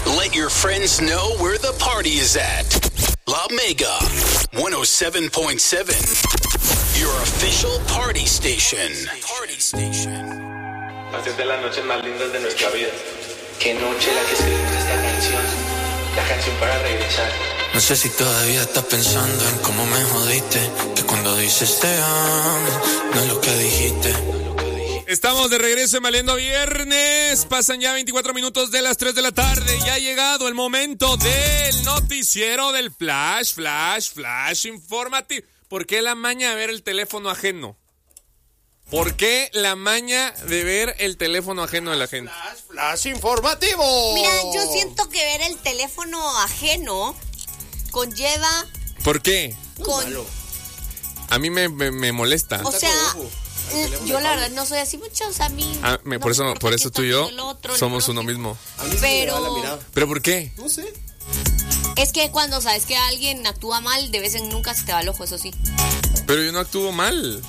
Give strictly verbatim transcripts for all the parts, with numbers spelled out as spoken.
Let your friends know where the party is at. La Mega one oh seven point seven. Your official party station. Party station. Hacer de las noches más lindas de nuestra vida. Qué noche la que escribimos esta canción. La canción para regresar. No sé si todavía estás pensando en cómo me jodiste. Que cuando dices te amo, no es lo que dijiste. Estamos de regreso en Valiendo Viernes. Pasan ya veinticuatro minutos de las tres de la tarde. Ya ha llegado el momento del noticiero del Flash, Flash, Flash informativo. ¿Por qué la maña de ver el teléfono ajeno? ¿Por qué la maña de ver el teléfono ajeno de la gente? Flash, Flash informativo. Mira, yo siento que ver el teléfono ajeno conlleva... ¿Por qué? Con... A mí me, me, me molesta. O sea... Yo la verdad no soy así mucho, o sea, a mí ah, me, no por eso, me por eso tú y yo otro, somos uno mismo. A mí pero se me da la mirada. ¿Pero por qué? No sé. Es que cuando sabes que alguien actúa mal, de vez en nunca se te va el ojo, eso sí. Pero yo no actúo mal.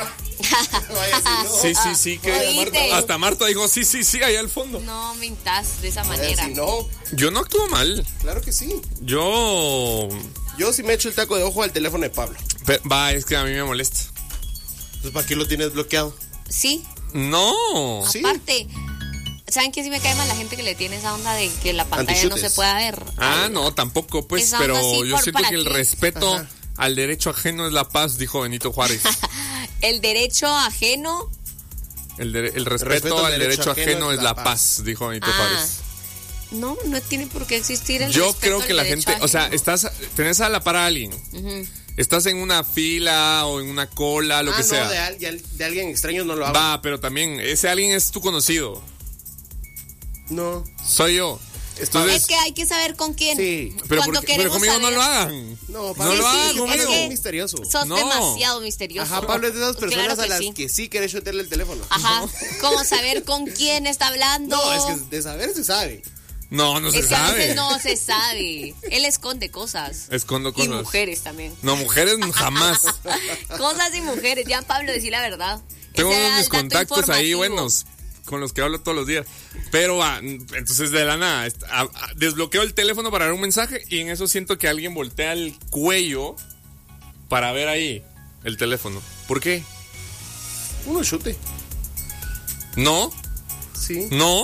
Sí, sí, sí. Que Oíste. hasta Marta dijo, sí, sí, sí, allá al fondo. No mintas de esa manera. Si no, Yo no actúo mal. claro que sí. Yo... Yo sí me echo el taco de ojo al teléfono de Pablo. Pe- Va, es que a mí me molesta. Entonces, ¿para qué lo tienes bloqueado? Sí, No. Sí. aparte, ¿saben qué sí me cae mal? La gente que le tiene esa onda de que la pantalla no Antichutes. se pueda ver. Ah, no, tampoco, pues, Esa pero onda sí, yo por- siento ¿para que el qué? respeto Ajá. al derecho ajeno es la paz, dijo Benito Juárez. El derecho ajeno. El, de- el respeto, al derecho, ajeno, es la paz, dijo Benito Ah, Juárez. no, no tiene por qué existir el Yo respeto creo al que la derecho gente, o sea, ajeno. estás, tenés a la par a alguien, estás en una fila o en una cola, lo ah, que no, sea. de, al- de al- de alguien extraño no lo hago. Va, pero también, ese alguien es tu conocido. No. Soy yo. Está- Entonces, Es que hay que saber con quién. Sí. pero, Cuando por qué- pero queremos conmigo no saber- lo hagan. No, No Pablo, lo hagas sí, conmigo. es Pablo que es misterioso. Sos No. demasiado misterioso. Ajá, Pablo es de esas personas Claro que a las sí. que sí querés meterle el teléfono. Ajá, como saber con quién está hablando. No, es que de saber se sabe. No, no se Es que a sabe. veces no se sabe. Él esconde cosas. Escondo Y cosas. mujeres también. No, mujeres jamás. Cosas y mujeres. Ya, Pablo, decir la verdad. Tengo Ese unos era mis el dato contactos ahí informativo. buenos, con los que hablo todos los días. Pero va, entonces de la nada, est- a- a- desbloqueo el teléfono para dar un mensaje y en eso siento que alguien voltea el cuello para ver ahí el teléfono. ¿Por qué? Uno chute. No, Sí. no.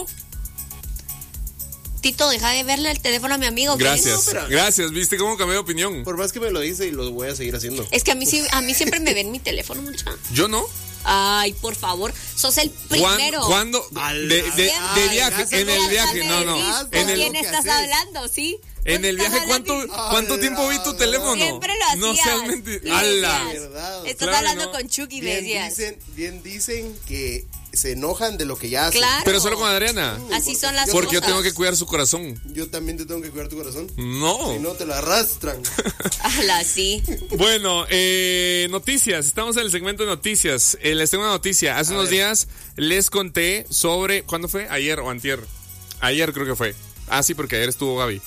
Tito, deja de verle el teléfono a mi amigo. ¿qué? Gracias, No, pero- gracias. ¿Viste cómo cambié de opinión? Por más que me lo dice y lo voy a seguir haciendo. Es que a mí, sí, a mí siempre me ven mi teléfono, mucha. Yo no. Ay, por favor. Sos el ¿Cuán- primero. ¿Cuándo? Al- De, de- de Ay, viaje, ya se en lo- el ya viaje, se no, me no. dijo. ¿Con En el, quién que estás haces. hablando? ¿Sí? en el Estás viaje, ¿cuánto, hablando y- ¿cuánto Ay, tiempo vi tu no, teléfono? Siempre lo hacías. No seas menti- Y ¡Hala! decías, Verdad. Estás Claro, hablando no. con Chucky, me Bien decías. dicen, bien dicen que se enojan de lo que ya hacen. Claro. Pero solo con Adriana. Así son las Porque yo cosas. tengo que cuidar su corazón. Yo también te tengo que cuidar tu corazón. No. Si no, te lo arrastran. Ala, sí. Bueno, eh, noticias. Estamos en el segmento de noticias. Eh, les tengo una noticia. Hace A unos ver. días les conté sobre... ¿Cuándo fue? ¿Ayer o antier? Ayer creo que fue. Ah, sí, porque ayer estuvo Gaby.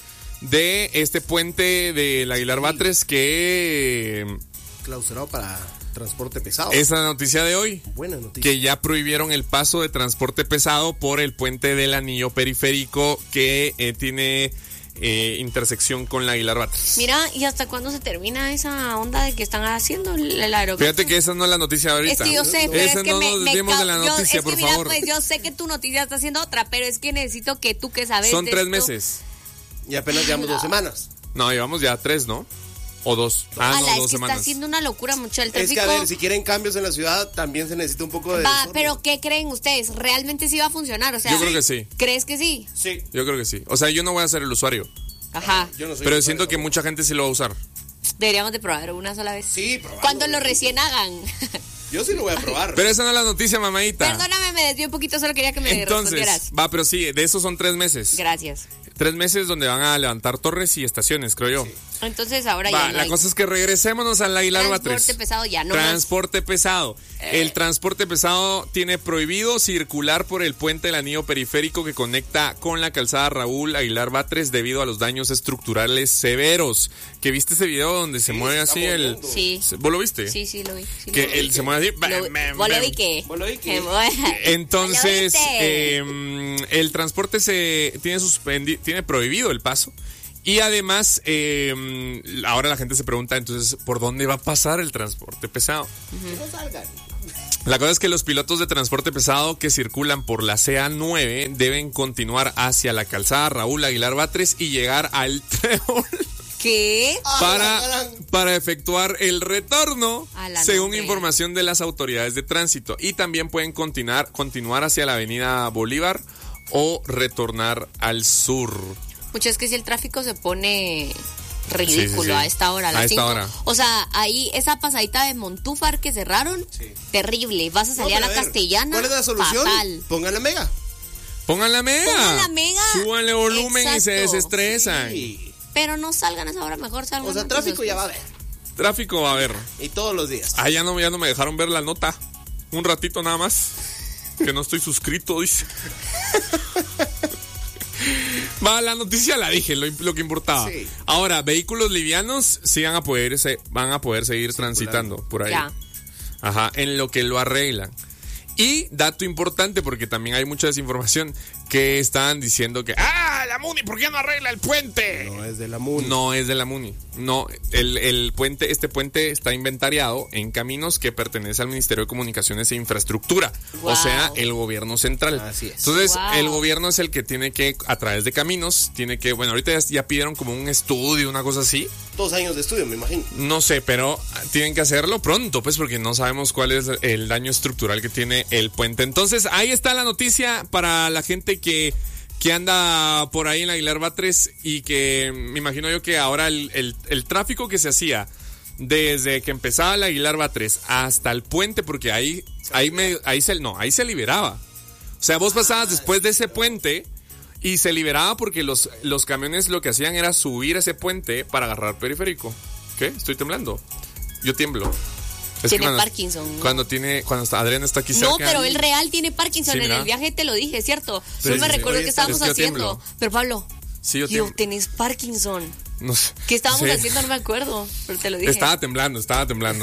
De este puente del Aguilar Batres que... Clausurado para transporte pesado. Esa noticia de hoy. Buena noticia. Que ya prohibieron el paso de transporte pesado por el puente del anillo periférico que eh, tiene eh, intersección con la Aguilar Batres. Mira, ¿y hasta cuándo se termina esa onda de que están haciendo el, el aeropuerto? Fíjate que esa no es la noticia de ahorita. Es que yo sé, pero Esa es que no me, nos me desviemos de la cau- yo- noticia, es que por mira, favor. pues yo sé que tu noticia está haciendo otra, pero es que necesito que tú que sabes Son de tres esto- meses. Y apenas llevamos dos semanas. No, llevamos ya tres, ¿no? O dos. Ah, Ala, no, es dos que semanas. está haciendo una locura mucho el Es tráfico. que a ver, si quieren cambios en la ciudad, también se necesita un poco de Va, desorden. pero ¿qué creen ustedes? ¿Realmente sí va a funcionar? O sea, Yo creo que sí. ¿crees que sí? Sí. Yo creo que sí. O sea, yo no voy a ser el usuario. Ajá. Yo no soy Pero usuario, siento que ¿no? mucha gente sí lo va a usar. Deberíamos de probar una sola vez. Sí, probarlo, Cuando lo sí. recién hagan. Yo sí lo voy a probar. Pero esa no es la noticia, mamadita. Perdóname, me desvié un poquito, solo quería que me Entonces, respondieras. va, pero sí, de esos son tres meses. Gracias. Tres meses donde van a levantar torres y estaciones, creo yo. Entonces ahora Va, ya no la hay. cosa es que regresémonos al Aguilar Transporte Batres. pesado ya, no más. Transporte pesado. Eh. El transporte pesado tiene prohibido circular por el puente del anillo periférico que conecta con la calzada Raúl Aguilar Batres debido a los daños estructurales severos. ¿Que viste ese video donde se mueve está así el... moviendo. Sí. ¿Vos lo viste? Sí, sí, lo vi. Sí, Que lo vi. él se mueve así. Lo- ¿Vos lo vi qué? ¿Vos lo vi qué? Que bueno. Entonces, ¿Lo viste? eh, el transporte se tiene suspendi, tiene prohibido el paso. Y además, eh, ahora la gente se pregunta, entonces, ¿por dónde va a pasar el transporte pesado? Que no salgan. La cosa es que los pilotos de transporte pesado que circulan por la C A nueve deben continuar hacia la calzada Raúl Aguilar Batres y llegar al Trébol. ¿Qué? Para, para efectuar el retorno, según nombre. información de las autoridades de tránsito. Y también pueden continuar, continuar hacia la avenida Bolívar o retornar al sur. Mucho es que si el tráfico se pone ridículo Sí, sí, sí. a esta hora, a las A esta cinco. hora. O sea, ahí esa pasadita de Montúfar que cerraron, Sí. terrible. Vas a salir No, a pero la ver, Castellana. ¿cuál es la solución? Fatal. Pongan la mega. Pongan la mega. Pongan la mega. Súbanle volumen y se Exacto. desestresan. Sí. Pero no salgan a esa hora, mejor salgan. O sea, antes tráfico o ya va a después. haber. Tráfico va a haber. Y todos los días. Ah, ya no, ya no me dejaron ver la nota. Un ratito nada más. Que no estoy suscrito, dice. Va, la noticia la dije, lo, lo que importaba. Sí. Ahora, vehículos livianos sí van a poder, se, van a poder seguir transitando por ahí. Ya. Ajá, en lo que lo arreglan. Y dato importante, porque también hay mucha desinformación, que están diciendo que, ¡ah, la MUNI, ¿por qué no arregla el puente? No es de la MUNI. No es de la MUNI. No, el, el puente, este puente está inventariado en caminos que pertenece al Ministerio de Comunicaciones e Infraestructura. Wow. O sea, el gobierno central. Así es. Entonces, Wow. el gobierno es el que tiene que, a través de caminos, tiene que, bueno, ahorita ya, ya pidieron como un estudio, una cosa así. Dos años de estudio, me imagino. No sé, pero tienen que hacerlo pronto, pues, porque no sabemos cuál es el daño estructural que tiene el puente. Entonces, ahí está la noticia para la gente que, que anda por ahí en Aguilar Batres y que me imagino yo que ahora el, el, el tráfico que se hacía desde que empezaba el Aguilar Batres hasta el puente, porque ahí, ahí, me, ahí, se, no, ahí se liberaba. O sea, vos pasabas después de ese puente y se liberaba porque los, los camiones lo que hacían era subir ese puente para agarrar periférico. ¿Qué? Estoy temblando. Yo tiemblo. Es Tiene que cuando, Parkinson, ¿no? Cuando tiene, cuando está, Adrián está aquí cerca. No, pero él real tiene Parkinson. Sí, en mira. el viaje te lo dije, ¿cierto? Sí, no sí, me sí. recuerdo Oye, qué es estábamos que yo haciendo. tiemblo. Pero Pablo, Sí, yo yo, tiemblo. tenés Parkinson. No sé. ¿Qué estábamos Sí. haciendo? No me acuerdo, pero te lo dije. Estaba temblando, estaba temblando.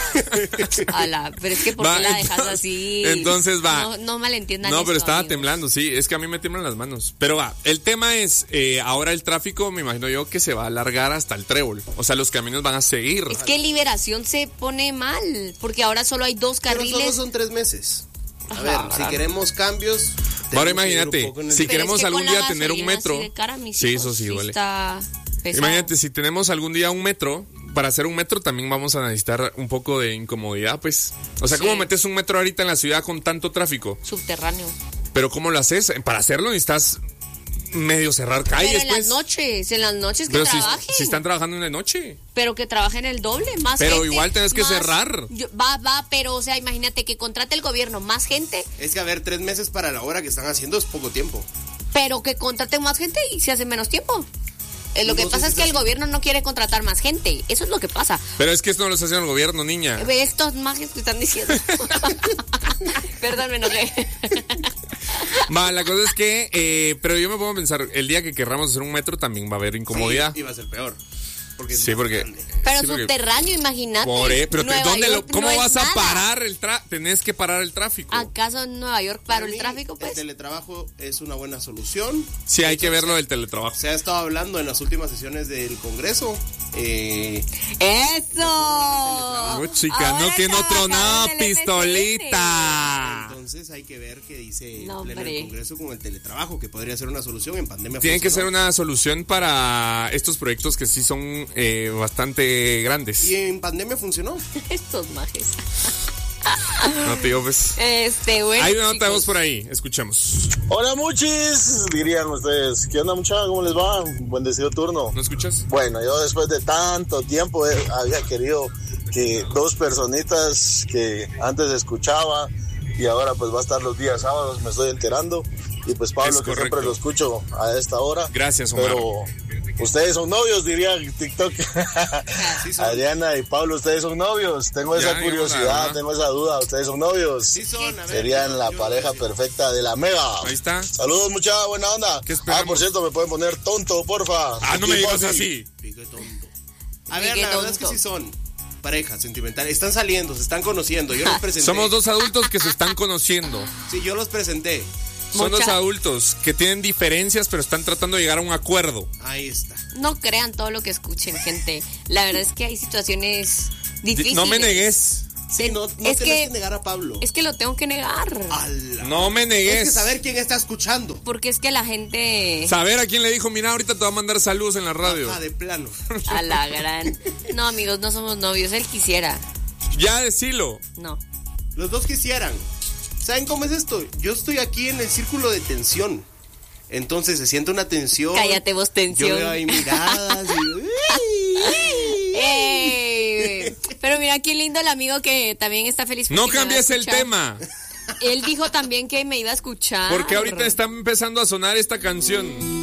Ala, pero es que ¿por Va, qué la dejas entonces- así? entonces va. No, no malentiendan No, esto, pero estaba amigos. temblando, sí. Es que a mí me tiemblan las manos. Pero va, el tema es, eh, ahora el tráfico, me imagino yo, que se va a alargar hasta el Trébol. O sea, los caminos van a seguir. Es que Liberación se pone mal, porque ahora solo hay dos Pero solo carriles. son tres meses. A Ajá, ver, claro. si queremos cambios. Ahora tenemos que ir un imagínate, poco en el- si Pero queremos es que algún con la día tener un gasolina metro. así de cara, mis Sí, hijos, eso sí, duele. Está pesado. Imagínate, si tenemos algún día un metro, para hacer un metro también vamos a necesitar un poco de incomodidad, pues. O sea, Sí. ¿cómo metes un metro ahorita en la ciudad con tanto tráfico? Subterráneo. Pero ¿cómo lo haces? Para hacerlo necesitas medio cerrar calles, Pero en pues. las noches, en las noches que Pero si, trabajen. si están trabajando en la noche. Pero que trabajen el doble, más Pero gente, igual tenés que más- cerrar. Yo- va, va, pero o sea, imagínate que contrate el gobierno más gente, Es que a ver, tres meses para la hora que están haciendo es poco tiempo. pero que contrate más gente y se hace menos tiempo. Eh, lo que No sé pasa si es que es el así. gobierno no quiere contratar más gente. Eso es lo que pasa. Pero es que esto no lo está haciendo el gobierno, niña. Ve estos mages que están diciendo. Perdón, me enojé. Va, la cosa es que, eh, pero yo me pongo a pensar, el día que querramos hacer un metro también va a haber incomodidad. Sí, iba a ser peor. Porque es Sí, más porque... grande. Pero sí, porque- subterráneo, imagínate. Por e- pero te- Nueva ¿dónde lo- York ¿cómo no es vas a nada. parar el tráfico? Tenés que parar el tráfico. ¿Acaso en Nueva York Para paró el mí, tráfico, El pues? teletrabajo es una buena solución. Sí, hay que ver lo del teletrabajo. Se ha estado hablando en las últimas sesiones del Congreso. Eh, ¡Eso! Uy, chica, Ahora no que no trabajadores tronaba del M S N. pistolita. entonces hay que ver qué dice No, el Pleno hombre. del Congreso con el teletrabajo, que podría ser una solución en pandemia. Tiene que ser funcionó. una solución para estos proyectos que sí son eh, bastante grandes. Y en pandemia funcionó. Estos majes. No te digo, pues. Este, bueno. Hay una nota de chicos. voz por ahí, escuchemos. Hola muchis, dirían ustedes. ¿Qué onda muchachos? ¿Cómo les va? Bendecido turno. ¿No escuchas? Bueno, yo después de tanto tiempo eh, había querido que dos personitas que antes escuchaba y ahora pues va a estar los días sábados, me estoy enterando. Y pues Pablo, Es que correcto. siempre lo escucho a esta hora. Gracias, Omar. Pero ustedes son novios, diría TikTok. Sí son. Adriana y Pablo, ustedes son novios. Tengo Ya, esa digo, la curiosidad, verdad. tengo esa duda. Ustedes son novios. Sí son, a ver, Serían yo- la yo- pareja perfecta de la mega. Ahí está. Saludos, mucha buena onda. ¿Qué esperamos? Ah, por cierto, me pueden poner tonto, porfa. Ah, no me Tipo digas así. Pique tonto. A ver, Pique la verdad es que tonto. sí son parejas sentimentales. Están saliendo, se están conociendo. Yo los presenté. Somos dos adultos que se están conociendo. Sí, yo los presenté. Son Mucha- dos adultos que tienen diferencias, pero están tratando de llegar a un acuerdo. Ahí está. No crean todo lo que escuchen, gente. La verdad es que hay situaciones difíciles. No me negues. Sí, no, no es tenés que, que negar a Pablo. Es que lo tengo que negar. Ala. No me Es negues. que saber quién está escuchando. Porque es que la gente... Saber a quién le dijo, mira, ahorita te va a mandar saludos en la radio. Ah, de plano. A la gran... No, amigos, no somos novios. Él quisiera. Ya decilo. No. Los dos quisieran. ¿Saben cómo es esto? Yo estoy aquí en el círculo de tensión. Entonces se siente una tensión. Cállate vos, tensión. Yo veo ahí miradas y... ¡Ey! Pero mira qué lindo el amigo que también está feliz. porque No me va a cambies el escuchar. tema. Él dijo también que me iba a escuchar. Porque ahorita está empezando a sonar esta canción.